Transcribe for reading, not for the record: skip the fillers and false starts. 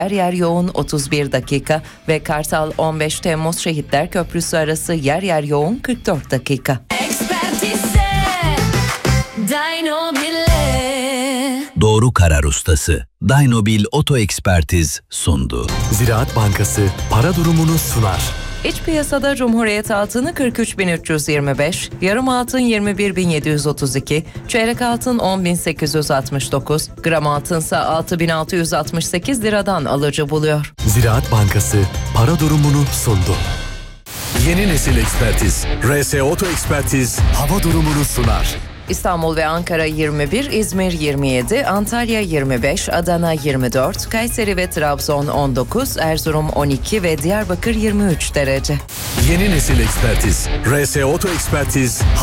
yer yer yoğun 31 dakika ve Kartal 15 Temmuz Şehitler Köprüsü arası yer yer yoğun 44 dakika. Doğru karar ustası. Dynobil Oto Ekspertiz sundu. Ziraat Bankası para durumunu sunar. İç piyasada Cumhuriyet altını 43.325, yarım altın 21.732, çeyrek altın 10.869, gram altınsa 6.668 liradan alıcı buluyor. Ziraat Bankası para durumunu sundu. Yeni nesil ekspertiz. RS Oto Ekspertiz hava durumunu sunar. İstanbul ve Ankara 21, İzmir 27, Antalya 25, Adana 24, Kayseri ve Trabzon 19, Erzurum 12 ve Diyarbakır 23 derece. Yeni nesil ekspertiz. RS Oto Ekspertiz